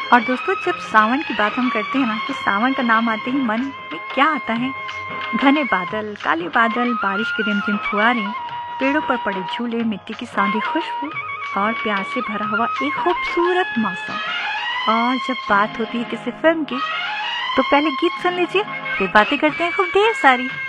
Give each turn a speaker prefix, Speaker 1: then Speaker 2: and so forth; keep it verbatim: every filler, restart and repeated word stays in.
Speaker 1: और दोस्तों, जब सावन की बात हम करते हैं ना, तो सावन का नाम आते ही मन में क्या आता है? घने बादल, काले बादल, बारिश की रिमझिम फुहारें, पेड़ों पर पड़े झूले, मिट्टी की सांधी खुशबू और प्यार से भरा हुआ एक खूबसूरत मौसम। और जब बात होती है किसी फिल्म की, तो पहले गीत सुन लीजिए, फिर बातें करते हैं खूब ढेर सारी।